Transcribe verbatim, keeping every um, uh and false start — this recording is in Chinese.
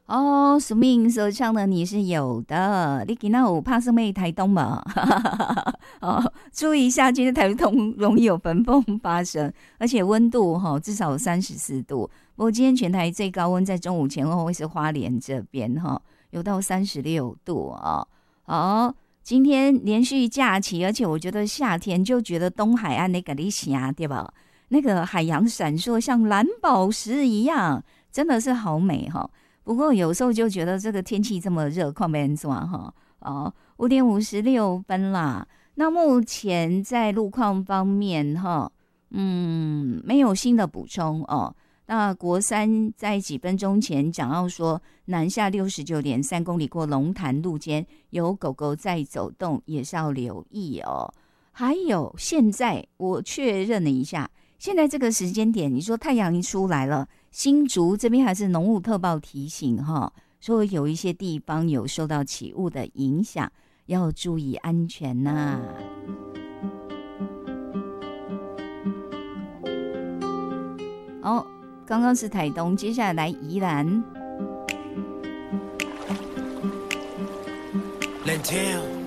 哦，署名所唱的你是有的，你今天有怕什么台东吗？哦，注意一下，今天台东容易有焚风发生，而且温度哈、哦、至少有三十四度。不过今天全台最高温在中午前后会是花莲这边哈、哦，有到三十六度哦。哦，今天连续假期，而且我觉得夏天就觉得东海岸那个里霞对吧？那个海洋闪烁像蓝宝石一样，真的是好美哈、哦。不过有时候就觉得这个天气这么热，况没人抓哈。哦，五点五十六分啦。那目前在路况方面哈，嗯，没有新的补充哦。那国三在几分钟前讲到说，南下六十九点三公里过龙潭路间有狗狗在走动，也是要留意哦。还有现在我确认了一下，现在这个时间点，你说太阳一出来了。新竹这边还是浓雾特报提醒哈，说有一些地方有受到起雾的影响，要注意安全呐、啊。哦，刚刚是台东，接下来来宜兰。